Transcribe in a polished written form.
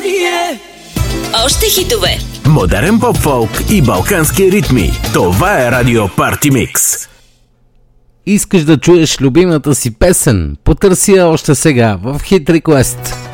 Още хитове. Модерен поп-фолк и балкански ритми. Това е Радио Парти Микс. Искаш да чуеш любимата си песен? Потърси я още сега в Hit Request.